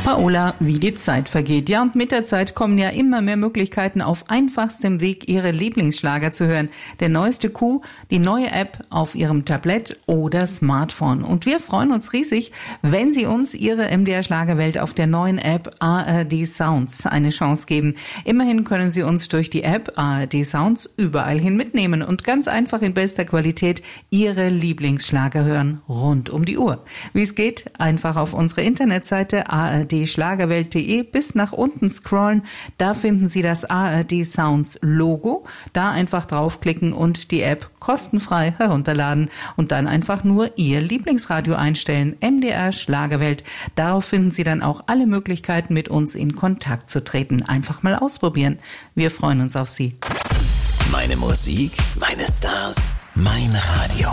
Paola, wie die Zeit vergeht. Ja, und mit der Zeit kommen ja immer mehr Möglichkeiten, auf einfachstem Weg Ihre Lieblingsschlager zu hören. Der neueste Coup, die neue App auf Ihrem Tablett oder Smartphone. Und wir freuen uns riesig, wenn Sie uns Ihre MDR-Schlagerwelt auf der neuen App ARD Sounds eine Chance geben. Immerhin können Sie uns durch die App ARD Sounds überall hin mitnehmen und ganz einfach in bester Qualität Ihre Lieblingsschlager hören, rund um die Uhr. Wie es geht, einfach auf unsere Internetseite ardschlagerwelt.de bis nach unten scrollen. Da finden Sie das ARD Sounds Logo. Da einfach draufklicken und die App kostenfrei herunterladen und dann einfach nur Ihr Lieblingsradio einstellen. MDR Schlagerwelt. Darauf finden Sie dann auch alle Möglichkeiten, mit uns in Kontakt zu treten. Einfach mal ausprobieren. Wir freuen uns auf Sie. Meine Musik, meine Stars, mein Radio.